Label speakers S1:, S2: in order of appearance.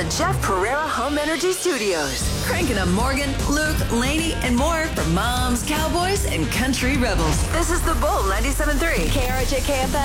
S1: the Jeff Pereira Home Energy Studios.
S2: Cranking up Morgan, Luke, Laney, and more for moms, cowboys, and country rebels.
S1: This is the Bull 97.3.
S3: KRJ KFM.